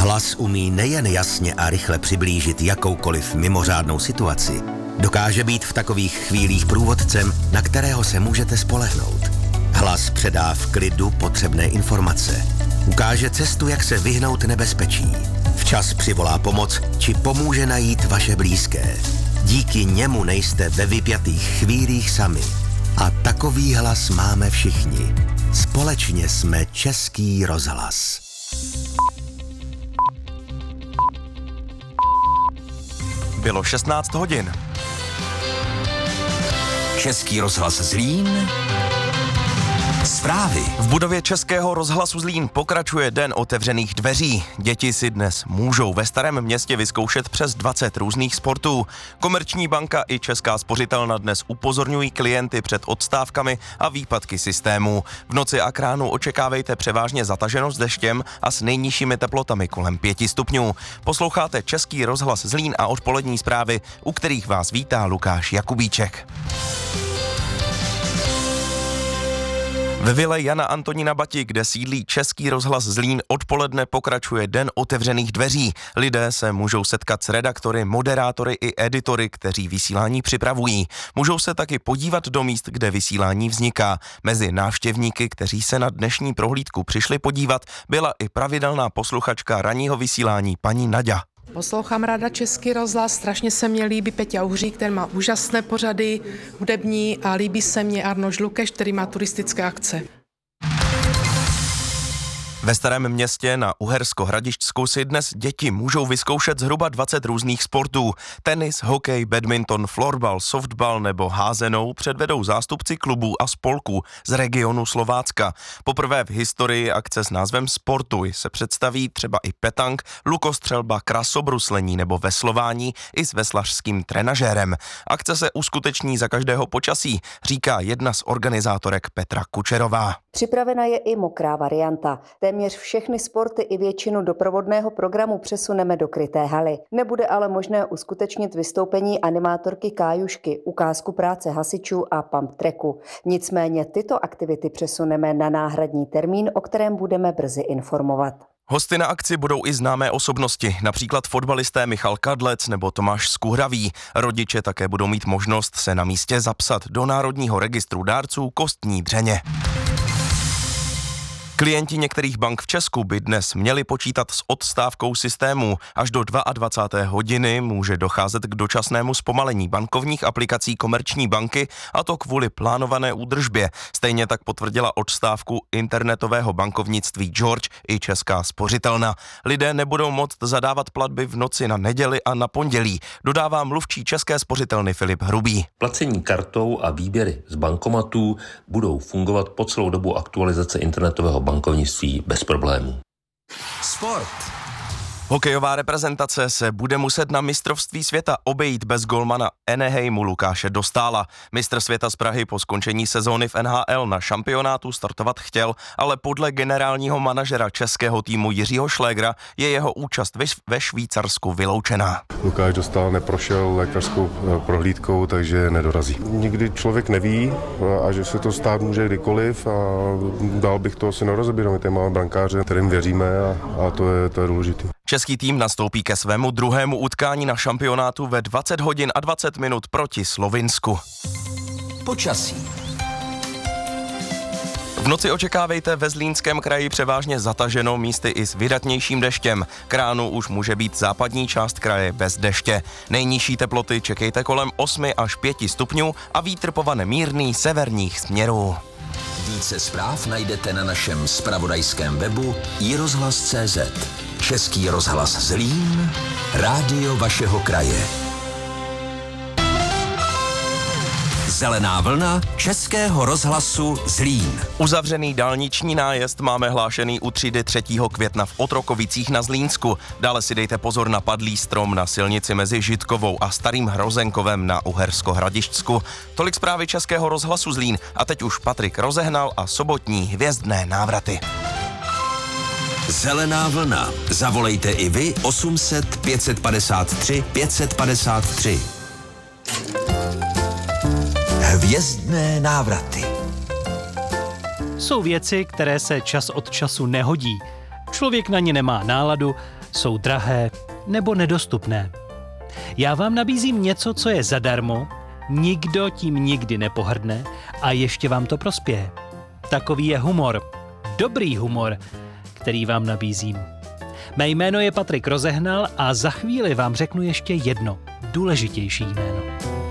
Hlas umí nejen jasně a rychle přiblížit jakoukoliv mimořádnou situaci, dokáže být v takových chvílích průvodcem, na kterého se můžete spolehnout. Hlas předá v klidu potřebné informace. Ukáže cestu, jak se vyhnout nebezpečí. Včas přivolá pomoc, či pomůže najít vaše blízké. Díky němu nejste ve vypjatých chvílích sami. A takový hlas máme všichni. Společně jsme Český rozhlas. Bylo 16 hodin. Český rozhlas Zlín. Zprávy. V budově Českého rozhlasu Zlín pokračuje Den otevřených dveří. Děti si dnes můžou ve Starém Městě vyzkoušet přes 20 různých sportů. Komerční banka i Česká spořitelna dnes upozorňují klienty před odstávkami a výpadky systému. V noci a k ránu očekávejte převážně zataženost deštěm a s nejnižšími teplotami kolem 5 stupňů. Posloucháte Český rozhlas Zlín a odpolední zprávy, u kterých vás vítá Lukáš Jakubíček. Ve vile Jana Antonína Bati, kde sídlí Český rozhlas Zlín, odpoledne pokračuje Den otevřených dveří. Lidé se můžou setkat s redaktory, moderátory i editory, kteří vysílání připravují. Můžou se taky podívat do míst, kde vysílání vzniká. Mezi návštěvníky, kteří se na dnešní prohlídku přišli podívat, byla i pravidelná posluchačka ranního vysílání paní Naďa. Poslouchám ráda Český rozhlas, strašně se mně líbí Peťa Uhřík, ten má úžasné pořady hudební a líbí se mně Arnoš Lukeš, který má turistické akce. Ve Starém Městě na Uhersko-Hradišťsku si dnes děti můžou vyzkoušet zhruba 20 různých sportů. Tenis, hokej, badminton, florbal, softbal nebo házenou předvedou zástupci klubů a spolků z regionu Slovácka. Poprvé v historii akce s názvem Sportuj se představí třeba i petang, lukostřelba, krasobruslení nebo veslování i s veslařským trenažérem. Akce se uskuteční za každého počasí, říká jedna z organizátorek Petra Kučerová. Připravena je i mokrá varianta. Téměř všechny sporty i většinu doprovodného programu přesuneme do kryté haly. Nebude ale možné uskutečnit vystoupení animátorky Kájušky, ukázku práce hasičů a pump tracku. Nicméně tyto aktivity přesuneme na náhradní termín, o kterém budeme brzy informovat. Hosty na akci budou i známé osobnosti, například fotbalisté Michal Kadlec nebo Tomáš Skuhravý. Rodiče také budou mít možnost se na místě zapsat do Národního registru dárců kostní dřeně. Klienti některých bank v Česku by dnes měli počítat s odstávkou systému. Až do 22. hodiny může docházet k dočasnému zpomalení bankovních aplikací Komerční banky, a to kvůli plánované údržbě. Stejně tak potvrdila odstávku internetového bankovnictví George i Česká spořitelna. Lidé nebudou moct zadávat platby v noci na neděli a na pondělí, dodává mluvčí České spořitelny Filip Hrubý. Placení kartou a výběry z bankomatů budou fungovat po celou dobu aktualizace internetového bankovnictví bez problémů. Sport. Hokejová reprezentace se bude muset na mistrovství světa obejít bez golmana Anaheimu Lukáše Dostála. Mistr světa z Prahy po skončení sezóny v NHL na šampionátu startovat chtěl, ale podle generálního manažera českého týmu Jiřího Šlégra je jeho účast ve Švýcarsku vyloučená. Lukáš Dostál neprošel lékařskou prohlídkou, takže nedorazí. Nikdy člověk neví a že se to stát může kdykoliv a dál bych to asi nerozebíral. My tady máme brankáře, kterým věříme a to je důležité. Český tým nastoupí ke svému druhému utkání na šampionátu ve 20 hodin a 20 minut proti Slovinsku. Počasí. V noci očekávejte ve Zlínském kraji převážně zataženo, místy i s vydatnějším deštěm. K ránu už může být západní část kraje bez deště. Nejnižší teploty čekejte kolem 8 až 5 stupňů a vítr povane mírný severních směrů. Více zpráv najdete na našem zpravodajském webu iRozhlas.cz. Český rozhlas Zlín, rádio vašeho kraje. Zelená vlna Českého rozhlasu Zlín. Uzavřený dálniční nájezd máme hlášený u třídy 3. května v Otrokovicích na Zlínsku. Dále si dejte pozor na padlý strom na silnici mezi Žitkovou a Starým Hrozenkovem na Uhersko-Hradišťsku. Tolik zprávy Českého rozhlasu Zlín a teď už Patrik rozehnal a sobotní hvězdné návraty. Zelená vlna. Zavolejte i vy 800 553 553. Hvězdné návraty. Jsou věci, které se čas od času nehodí. Člověk na ně nemá náladu jsou drahé nebo nedostupné. Já vám nabízím něco, co je zadarmo, nikdo tím nikdy nepohrdne a ještě vám to prospěje. Takový je humor, dobrý humor, který vám nabízím. Mé jméno je Patrik Rozehnal a za chvíli vám řeknu ještě jedno důležitější jméno.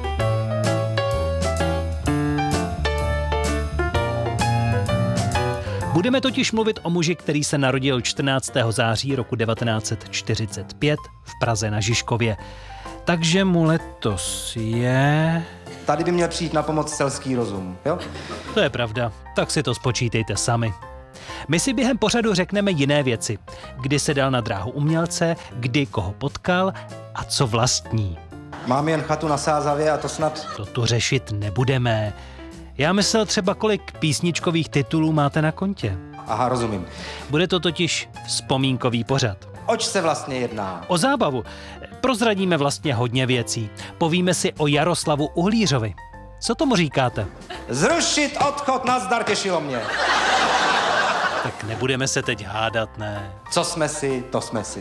Budeme totiž mluvit o muži, který se narodil 14. září roku 1945 v Praze na Žižkově. Takže mu letos je... Tady by měl přijít na pomoc selský rozum, jo? To je pravda, tak si to spočítejte sami. My si během pořadu řekneme jiné věci. Kdy se dal na dráhu umělce, kdy koho potkal a co vlastní. Mám jen chatu na Sázavě a to snad... To tu řešit nebudeme. Já myslel třeba, kolik písničkových titulů máte na kontě. Aha, rozumím. Bude to totiž vzpomínkový pořad. Oč se vlastně jedná? O zábavu. Prozradíme vlastně hodně věcí. Povíme si o Jaroslavu Uhlířovi. Co tomu říkáte? Zrušit odchod, nazdar, těšilo mě. Tak nebudeme se teď hádat, ne? Co jsme si, to jsme si.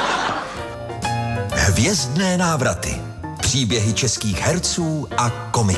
Hvězdné návraty. Příběhy českých herců a komiků.